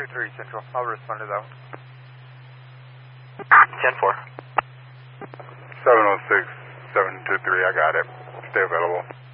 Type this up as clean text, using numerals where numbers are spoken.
723 Central. I'll respond to that one. 10-4. 706, 723, I got it. Stay available.